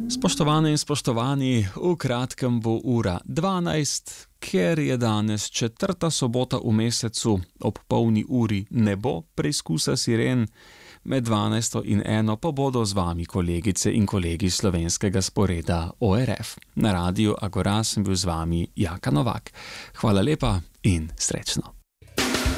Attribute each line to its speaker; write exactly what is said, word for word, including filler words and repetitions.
Speaker 1: Spoštovane in spoštovani, v kratkem bo ura dvanajst, ker je danes četrta sobota v mesecu, ob polni uri ne bo preizkusa siren, med dvanajsto in eno pa bodo z vami kolegice in kolegi slovenskega sporeda O R F. Na Radiu Agora sem bil z vami Jaka Novak. Hvala lepa in srečno.